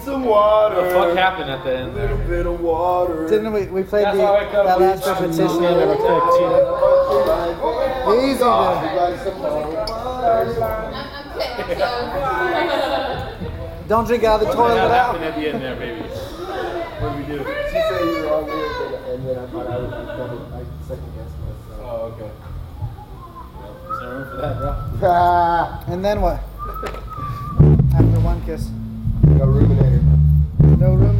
some water. What the fuck happened at the end A there? little bit of water. Didn't we played That's how I cut that a last beach. repetition? Never cooked, you know? Easy there. Don't drink out of the toilet What without. happened at the end there, baby? What did we do? She said you were on there, and then I thought I would second guess myself. Oh, okay. Is there room for that, bro? And then what? After one kiss. No ruminator. No room